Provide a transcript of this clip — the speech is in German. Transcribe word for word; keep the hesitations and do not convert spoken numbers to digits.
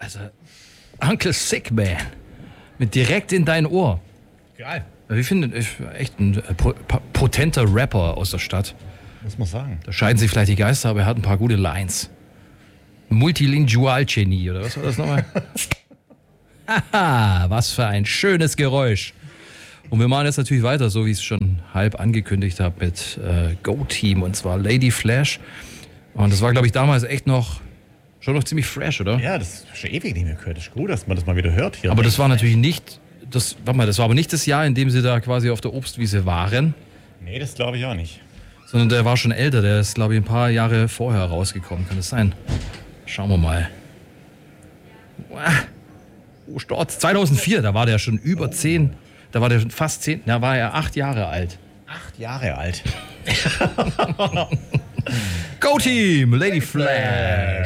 Also, Uncle Sickman. Mit direkt in dein Ohr. Geil. Wir finden echt ein potenter Rapper aus der Stadt. Muss man sagen. Da scheiden sich vielleicht die Geister, aber er hat ein paar gute Lines. Multilingual-Genie, oder was war das nochmal? Haha, was für ein schönes Geräusch. Und wir machen jetzt natürlich weiter, so wie ich es schon halb angekündigt habe, mit äh, Go-Team, und zwar Lady Flash. Und das war, glaube ich, damals echt noch, schon noch ziemlich fresh, oder? Ja, das ist schon ewig nicht mehr gehört. Das ist gut, dass man das mal wieder hört hier. Aber das war natürlich nicht, das, warte mal, das war aber nicht das Jahr, in dem sie da quasi auf der Obstwiese waren. Nee, das glaube ich auch nicht. Sondern der war schon älter, der ist, glaube ich, ein paar Jahre vorher rausgekommen. Kann das sein? Schauen wir mal. Oh, Storz. zweitausendvier, da war der schon über zehn, da war der schon fast zehn, da war er acht Jahre alt. Acht Jahre alt. Go Team, Lady Flash.